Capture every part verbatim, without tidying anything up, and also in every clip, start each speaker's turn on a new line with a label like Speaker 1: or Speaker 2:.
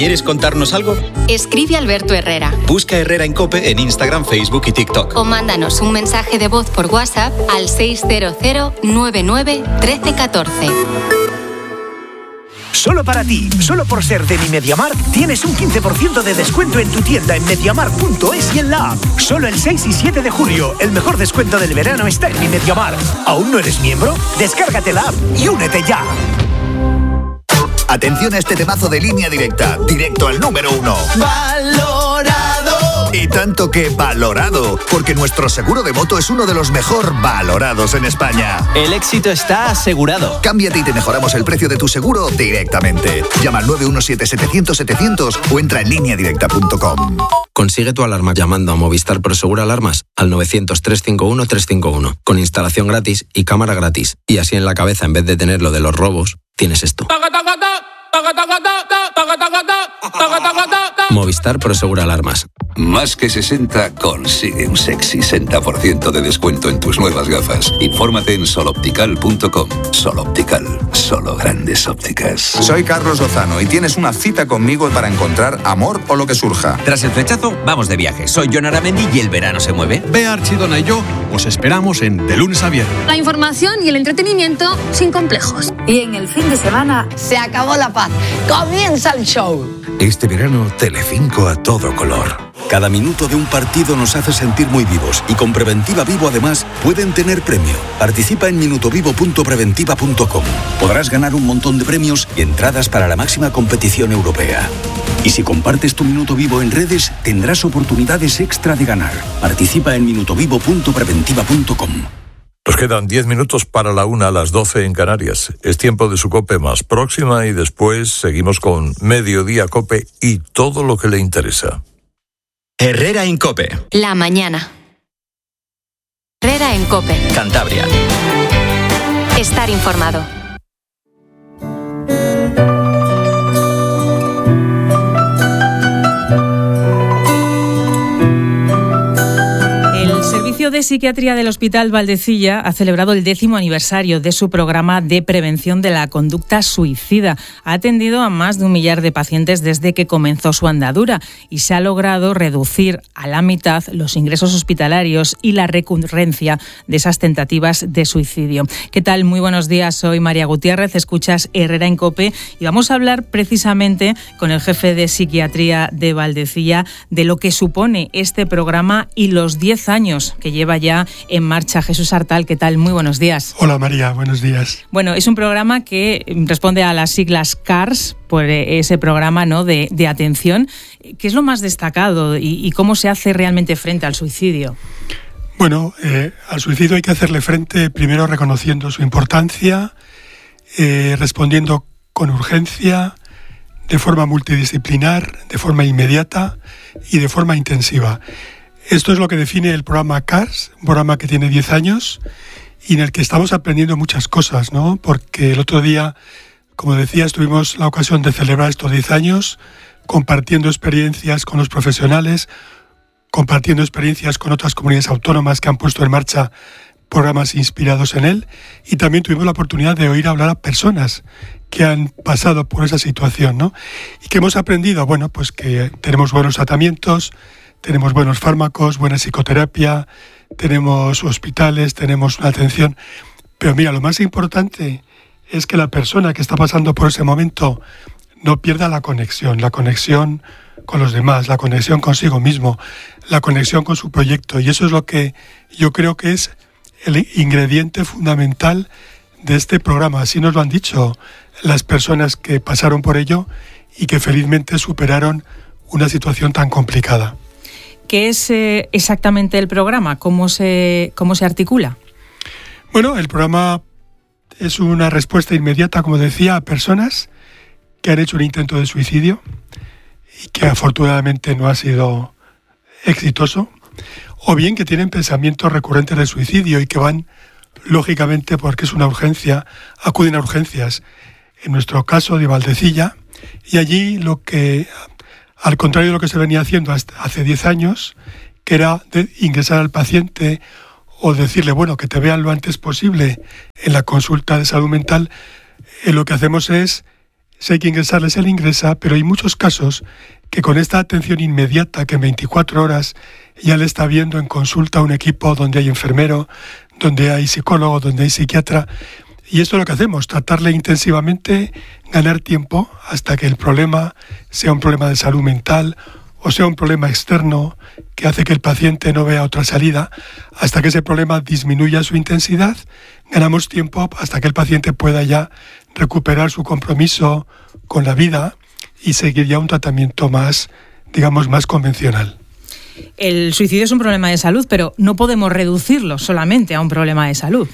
Speaker 1: ¿Quieres contarnos algo?
Speaker 2: Escribe Alberto Herrera.
Speaker 1: Busca Herrera en COPE en Instagram, Facebook y TikTok.
Speaker 2: O mándanos un mensaje de voz por WhatsApp al seis cero cero nueve nueve uno tres uno cuatro.
Speaker 3: Solo para ti, solo por ser de Mi MediaMarkt, tienes un quince por ciento de descuento en tu tienda en mediamarkt punto es y en la app. Solo el seis y siete de julio, el mejor descuento del verano está en Mi MediaMarkt. ¿Aún no eres miembro? Descárgate la app y únete ya.
Speaker 4: Atención a este temazo de Línea Directa, directo al número uno.
Speaker 5: ¡Valorado!
Speaker 4: Y tanto que valorado, porque nuestro seguro de moto es uno de los mejor valorados en España.
Speaker 5: El éxito está asegurado.
Speaker 4: Cámbiate y te mejoramos el precio de tu seguro directamente. Llama al nueve uno siete setecientos setecientos o entra en línea directa punto com.
Speaker 6: Consigue tu alarma llamando a Movistar Prosegur Alarmas al novecientos, trescientos cincuenta y uno, trescientos cincuenta y uno, con instalación gratis y cámara gratis. Y así en la cabeza, en vez de tener lo de los robos, tienes esto. Movistar Prosegur Alarmas.
Speaker 7: Más que sesenta consigue un sexy sesenta por ciento de descuento en tus nuevas gafas. Infórmate en sol optical punto com. Sol Optical, solo grandes ópticas.
Speaker 8: Soy Carlos Lozano y tienes una cita conmigo para encontrar amor o lo que surja.
Speaker 9: Tras el flechazo, vamos de viaje. Soy Jon Aramendi y el verano se mueve.
Speaker 10: Bea Archidona y yo os esperamos en De Lunes a Viernes.
Speaker 11: La información y el entretenimiento sin complejos.
Speaker 12: Y en el fin de semana se acabó la paz. Comienza el show.
Speaker 13: Este verano, Telecinco a todo color. Cada minuto de un partido nos hace sentir muy vivos y con Preventiva Vivo además pueden tener premio. Participa en minutovivo punto preventiva punto com. Podrás ganar un montón de premios y entradas para la máxima competición europea. Y si compartes tu Minuto Vivo en redes, tendrás oportunidades extra de ganar. Participa en minutovivo punto preventiva punto com.
Speaker 14: Nos quedan diez minutos para la una a las doce en Canarias. Es tiempo de su COPE más próxima y después seguimos con Mediodía COPE y todo lo que le interesa.
Speaker 1: Herrera en COPE.
Speaker 2: La mañana. Herrera en COPE.
Speaker 1: Cantabria.
Speaker 2: Estar informado.
Speaker 15: El Servicio de Psiquiatría del Hospital Valdecilla ha celebrado el décimo aniversario de su programa de prevención de la conducta suicida. Ha atendido a más de un millar de pacientes desde que comenzó su andadura y se ha logrado reducir a la mitad los ingresos hospitalarios y la recurrencia de esas tentativas de suicidio. ¿Qué tal? Muy buenos días, soy María Gutiérrez, escuchas Herrera en COPE y vamos a hablar precisamente con el jefe de Psiquiatría de Valdecilla de lo que supone este programa y los diez años que lleva ya en marcha. Jesús Artal, ¿qué tal? Muy buenos días.
Speaker 16: Hola María, buenos días.
Speaker 15: Bueno, es un programa que responde a las siglas CARS, por ese programa, ¿no?, de, de atención. ¿Qué es lo más destacado y, y cómo se hace realmente frente al suicidio?
Speaker 16: Bueno, eh, al suicidio hay que hacerle frente primero reconociendo su importancia, eh, respondiendo con urgencia, de forma multidisciplinar, de forma inmediata y de forma intensiva. Esto es lo que define el programa CARS, un programa que tiene diez años y en el que estamos aprendiendo muchas cosas, ¿no? Porque el otro día, como decías, tuvimos la ocasión de celebrar estos diez años compartiendo experiencias con los profesionales, compartiendo experiencias con otras comunidades autónomas que han puesto en marcha programas inspirados en él, y también tuvimos la oportunidad de oír hablar a personas que han pasado por esa situación, ¿no? Y que hemos aprendido, bueno, pues que tenemos buenos tratamientos, tenemos buenos fármacos, buena psicoterapia, tenemos hospitales, tenemos una atención. Pero mira, lo más importante es que la persona que está pasando por ese momento no pierda la conexión, la conexión con los demás, la conexión consigo mismo, la conexión con su proyecto. Y eso es lo que yo creo que es el ingrediente fundamental de este programa. Así nos lo han dicho las personas que pasaron por ello y que felizmente superaron una situación tan complicada.
Speaker 15: ¿Qué es eh, exactamente el programa? ¿Cómo se, cómo se articula?
Speaker 16: Bueno, el programa es una respuesta inmediata, como decía, a personas que han hecho un intento de suicidio y que afortunadamente no ha sido exitoso, o bien que tienen pensamientos recurrentes de suicidio y que van, lógicamente, porque es una urgencia, acuden a urgencias. En nuestro caso de Valdecilla, y allí lo que, al contrario de lo que se venía haciendo hasta hace diez años, que era de ingresar al paciente o decirle, bueno, que te vean lo antes posible en la consulta de salud mental, eh, lo que hacemos es Si hay que ingresarle, se le ingresa, pero hay muchos casos que con esta atención inmediata, que en veinticuatro horas ya le está viendo en consulta un equipo donde hay enfermero, donde hay psicólogo, donde hay psiquiatra, y esto es lo que hacemos, tratarle intensivamente, ganar tiempo hasta que el problema sea un problema de salud mental o sea un problema externo que hace que el paciente no vea otra salida, hasta que ese problema disminuya su intensidad, ganamos tiempo hasta que el paciente pueda ya recuperar su compromiso con la vida y seguir ya un tratamiento más, digamos, más convencional.
Speaker 15: El suicidio es un problema de salud, pero no podemos reducirlo solamente a un problema de salud.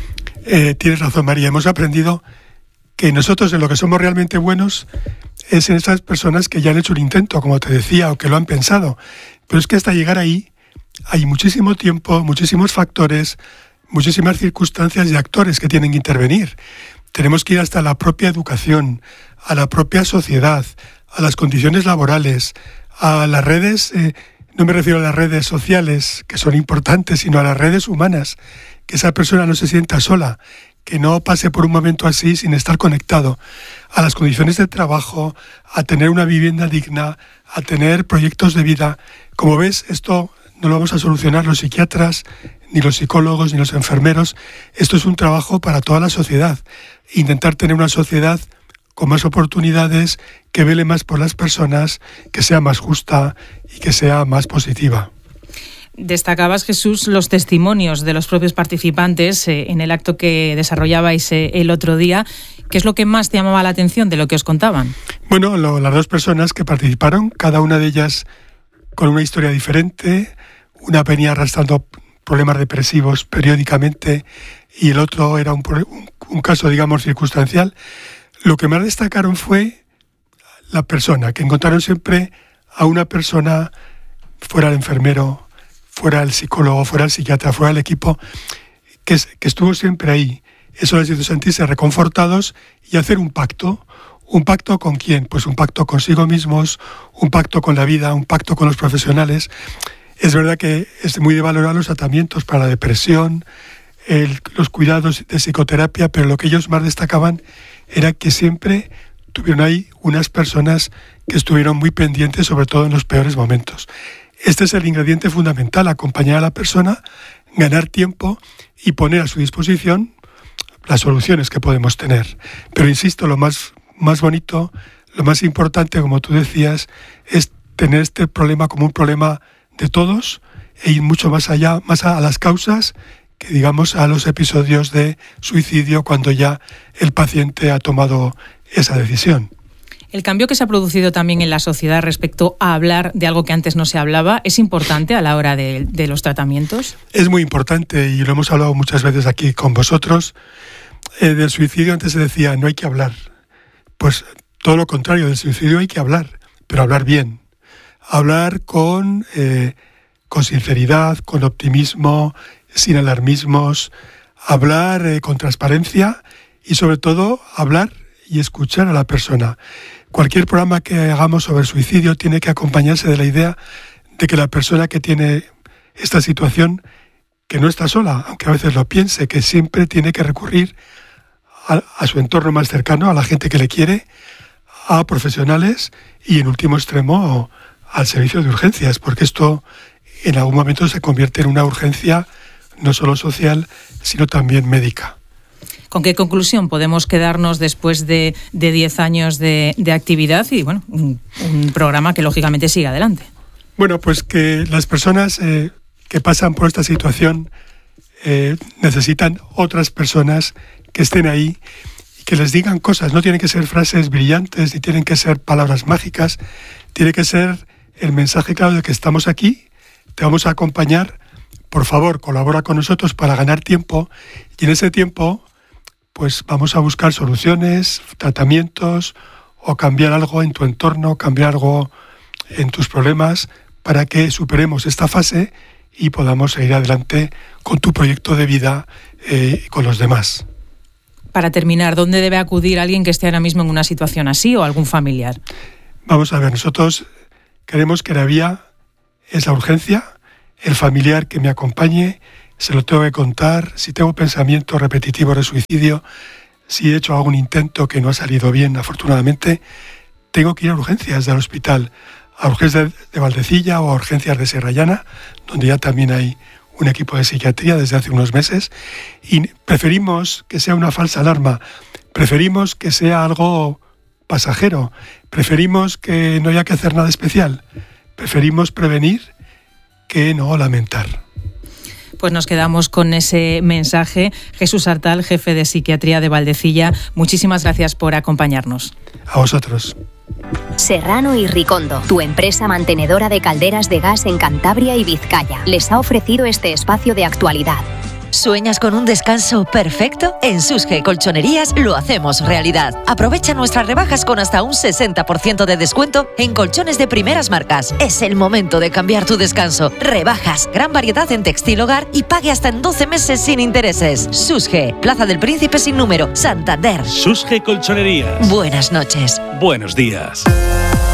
Speaker 16: Eh, tienes razón, María. Hemos aprendido que nosotros en lo que somos realmente buenos es en esas personas que ya han hecho un intento, como te decía, o que lo han pensado. Pero es que hasta llegar ahí hay muchísimo tiempo, muchísimos factores, muchísimas circunstancias y actores que tienen que intervenir. Tenemos que ir hasta la propia educación, a la propia sociedad, a las condiciones laborales, a las redes, eh, no me refiero a las redes sociales, que son importantes, sino a las redes humanas, que esa persona no se sienta sola, que no pase por un momento así sin estar conectado, a las condiciones de trabajo, a tener una vivienda digna, a tener proyectos de vida. Como ves, esto no lo vamos a solucionar los psiquiatras, ni los psicólogos, ni los enfermeros. Esto es un trabajo para toda la sociedad. Intentar tener una sociedad con más oportunidades, que vele más por las personas, que sea más justa y que sea más positiva.
Speaker 15: Destacabas, Jesús, los testimonios de los propios participantes eh, en el acto que desarrollabais eh, el otro día. ¿Qué es lo que más te llamaba la atención de lo que os contaban?
Speaker 16: Bueno, lo, las dos personas que participaron, cada una de ellas con una historia diferente. Una venía arrastrando problemas depresivos periódicamente y el otro era un, un, un caso, digamos, circunstancial. Lo que más destacaron fue la persona, que encontraron siempre a una persona, fuera el enfermero, fuera el psicólogo, fuera el psiquiatra, fuera el equipo, que, que estuvo siempre ahí. Eso les hizo sentirse reconfortados y hacer un pacto. ¿Un pacto con quién? Pues un pacto consigo mismos, un pacto con la vida, un pacto con los profesionales. Es verdad que es muy de valorar los tratamientos para la depresión, el, los cuidados de psicoterapia, pero lo que ellos más destacaban era que siempre tuvieron ahí unas personas que estuvieron muy pendientes, sobre todo en los peores momentos. Este es el ingrediente fundamental, acompañar a la persona, ganar tiempo y poner a su disposición las soluciones que podemos tener. Pero insisto, lo más, más bonito, lo más importante, como tú decías, es tener este problema como un problema de todos e ir mucho más allá, más a las causas, que digamos a los episodios de suicidio cuando ya el paciente ha tomado esa decisión.
Speaker 15: El cambio que se ha producido también en la sociedad respecto a hablar de algo que antes no se hablaba, ¿es importante a la hora de, de los tratamientos?
Speaker 16: Es muy importante y lo hemos hablado muchas veces aquí con vosotros. Eh, del suicidio antes se decía, no hay que hablar. Pues todo lo contrario, del suicidio hay que hablar, pero hablar bien. Hablar con, eh, con sinceridad, con optimismo, sin alarmismos, hablar eh, con transparencia y sobre todo hablar y escuchar a la persona. Cualquier programa que hagamos sobre el suicidio tiene que acompañarse de la idea de que la persona que tiene esta situación, que no está sola, aunque a veces lo piense, que siempre tiene que recurrir a, a su entorno más cercano, a la gente que le quiere, a profesionales y en último extremo al servicio de urgencias, porque esto en algún momento se convierte en una urgencia no solo social, sino también médica.
Speaker 15: ¿Con qué conclusión podemos quedarnos después de diez años de, de actividad y bueno, un, un programa que lógicamente sigue adelante?
Speaker 16: Bueno, pues que las personas eh, que pasan por esta situación eh, necesitan otras personas que estén ahí y que les digan cosas. No tienen que ser frases brillantes ni tienen que ser palabras mágicas. Tiene que ser el mensaje claro de que estamos aquí, te vamos a acompañar, por favor, colabora con nosotros para ganar tiempo y en ese tiempo pues vamos a buscar soluciones, tratamientos o cambiar algo en tu entorno, cambiar algo en tus problemas para que superemos esta fase y podamos seguir adelante con tu proyecto de vida eh, y con los demás.
Speaker 15: Para terminar, ¿dónde debe acudir alguien que esté ahora mismo en una situación así o algún familiar?
Speaker 16: Vamos a ver, nosotros queremos que la vía es la urgencia, el familiar que me acompañe, se lo tengo que contar, si tengo pensamientos repetitivos de suicidio, si he hecho algún intento que no ha salido bien, afortunadamente, tengo que ir a urgencias del hospital, a urgencias de Valdecilla o a urgencias de Serrallana, donde ya también hay un equipo de psiquiatría desde hace unos meses, y preferimos que sea una falsa alarma, preferimos que sea algo pasajero, preferimos que no haya que hacer nada especial, preferimos prevenir que no lamentar.
Speaker 15: Pues nos quedamos con ese mensaje. Jesús Artal, jefe de psiquiatría de Valdecilla, muchísimas gracias por acompañarnos.
Speaker 16: A vosotros.
Speaker 17: Serrano y Ricondo, tu empresa mantenedora de calderas de gas en Cantabria y Vizcaya, les ha ofrecido este espacio de actualidad.
Speaker 18: ¿Sueñas con un descanso perfecto? En Susge Colchonerías lo hacemos realidad. Aprovecha nuestras rebajas con hasta un sesenta por ciento de descuento en colchones de primeras marcas. Es el momento de cambiar tu descanso. Rebajas, gran variedad en textil hogar y pague hasta en doce meses sin intereses. Susge, Plaza del Príncipe sin número, Santander.
Speaker 19: Susge Colchonerías.
Speaker 18: Buenas noches.
Speaker 19: Buenos días.